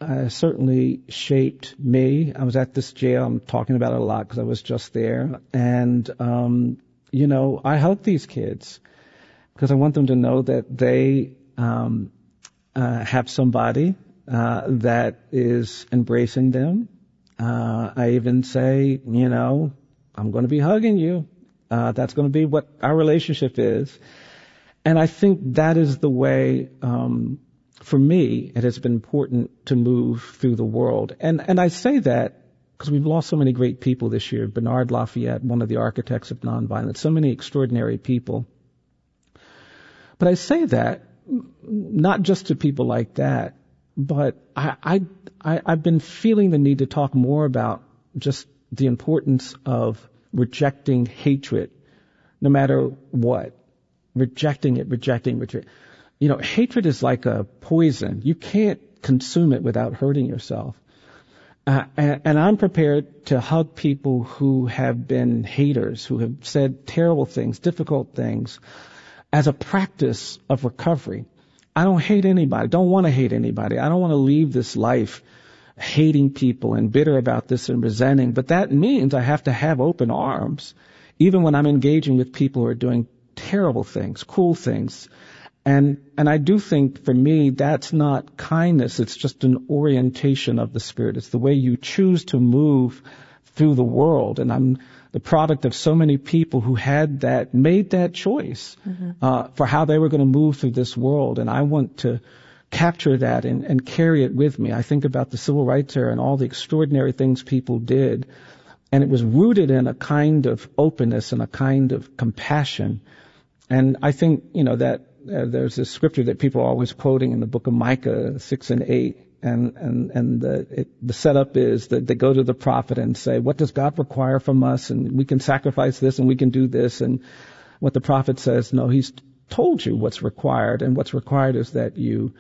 certainly shaped me. I was at this jail. I'm talking about it a lot because I was just there. And, I help these kids because I want them to know that they have somebody that is embracing them. I even say, I'm going to be hugging you. That's going to be what our relationship is. And I think that is the way, for me, it has been important to move through the world. And I say that because we've lost so many great people this year. Bernard Lafayette, one of the architects of nonviolence, so many extraordinary people. But I say that not just to people like that, but I've been feeling the need to talk more about just the importance of rejecting hatred, no matter what. Rejecting it. Hatred is like a poison. You can't consume it without hurting yourself. And I'm prepared to hug people who have been haters, who have said terrible things, difficult things, as a practice of recovery. I don't hate anybody. Don't want to hate anybody. I don't want to leave this life hating people and bitter about this and resenting. But that means I have to have open arms, even when I'm engaging with people who are doing terrible things, cruel things. And I do think for me, that's not kindness. It's just an orientation of the spirit. It's the way you choose to move through the world. And I'm the product of so many people who made that choice, for how they were going to move through this world. And I want to capture that and carry it with me. I think about the civil rights era and all the extraordinary things people did. And it was rooted in a kind of openness and a kind of compassion. And I think, that there's this scripture that people are always quoting in the book of Micah 6 and 8. And the setup is that they go to the prophet and say, what does God require from us? And we can sacrifice this and we can do this. And what the prophet says, no, he's told you what's required. And what's required is that you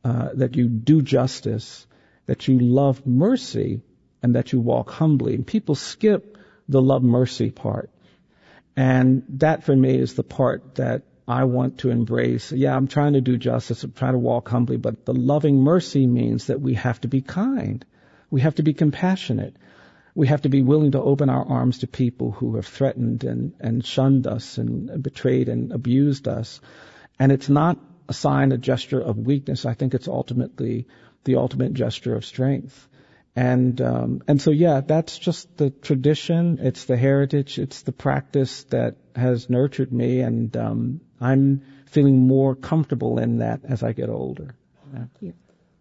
do justice, that you love mercy, and that you walk humbly. And people skip the love mercy part. And that for me is the part that I want to embrace. Yeah, I'm trying to do justice, I'm trying to walk humbly, but the loving mercy means that we have to be kind. We have to be compassionate. We have to be willing to open our arms to people who have threatened and shunned us and betrayed and abused us. And it's not a sign, a gesture of weakness. I think it's ultimately the ultimate gesture of strength. And so, yeah, that's just the tradition. It's the heritage. It's the practice that has nurtured me. And I'm feeling more comfortable in that as I get older. Thank you.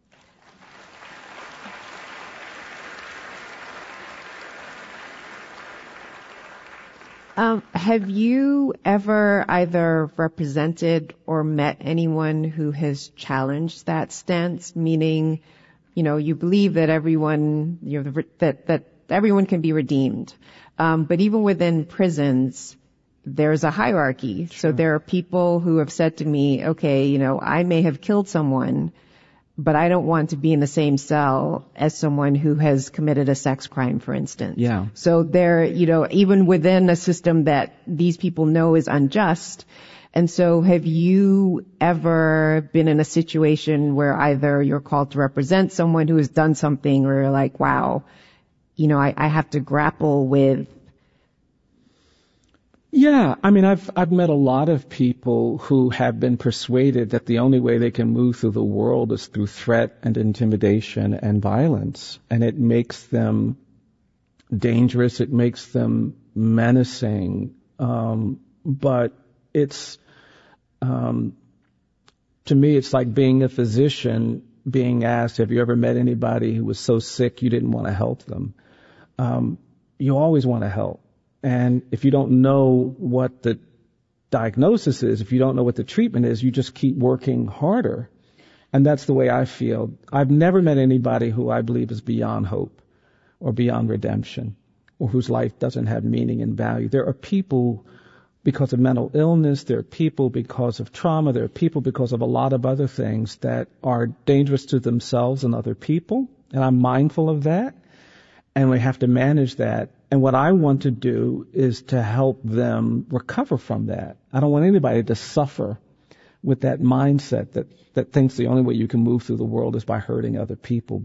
Have you ever either represented or met anyone who has challenged that stance, meaning, you believe that everyone, that everyone can be redeemed. But even within prisons, there's a hierarchy. Sure. So there are people who have said to me, okay, I may have killed someone, but I don't want to be in the same cell as someone who has committed a sex crime, for instance. Yeah. So there, even within a system that these people know is unjust. And so have you ever been in a situation where either you're called to represent someone who has done something or you're like, wow, I have to grapple with. Yeah, I've met a lot of people who have been persuaded that the only way they can move through the world is through threat and intimidation and violence. And it makes them dangerous. It makes them menacing. But it's, to me, it's like being a physician being asked, have you ever met anybody who was so sick you didn't want to help them? You always want to help. And if you don't know what the diagnosis is, if you don't know what the treatment is, you just keep working harder. And that's the way I feel. I've never met anybody who I believe is beyond hope or beyond redemption or whose life doesn't have meaning and value. There are people because of mental illness, there are people because of trauma, there are people because of a lot of other things that are dangerous to themselves and other people. And I'm mindful of that. And we have to manage that. And what I want to do is to help them recover from that. I don't want anybody to suffer with that mindset that thinks the only way you can move through the world is by hurting other people.